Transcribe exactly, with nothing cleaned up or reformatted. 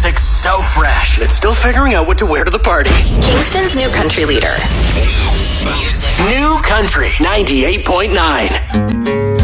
music so fresh. It's still figuring out what to wear to the party. Kingston's new country leader. New Country ninety-eight point nine.